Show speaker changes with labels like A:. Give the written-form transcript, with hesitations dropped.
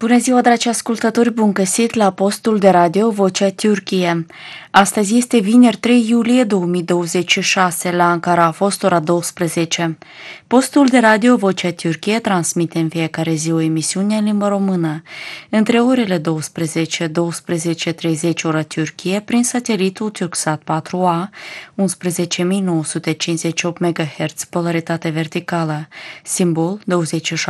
A: Bună ziua, dragi ascultători, bun găsit la postul de radio Vocea Turcie. Astăzi este vineri 3 iulie 2026, la Ankara a fost ora 12. Postul de radio Vocea Turcie transmite în fiecare zi o emisiune în limba română. Între orele 12-12:30 ora Turcie, prin satelitul Turksat 4A, 11.958 MHz, polaritate verticală, simbol 27.